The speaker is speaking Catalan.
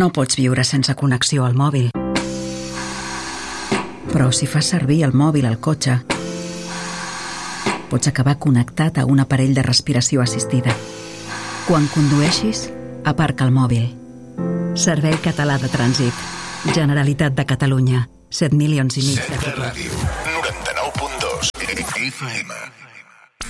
No pots viure sense connexió al mòbil. Però si fas servir el mòbil al cotxe, pots acabar connectat a un aparell de respiració assistida. Quan condueixis, aparca el mòbil. Servei Català de Trànsit. Generalitat de Catalunya. 7 milions i mig de Ràdio 99.2 FM.